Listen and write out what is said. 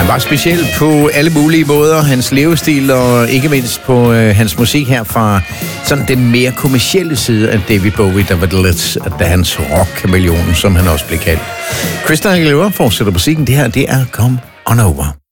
Han var speciel på alle mulige måder, hans levestil og ikke mindst på hans musik her fra sådan den mere kommercielle side af David Bowie, der var det lidt af hans rock-kameleon, som han også blev kaldt. Christina Aguilera fortsætter musikken. Det her, det er Come On Over.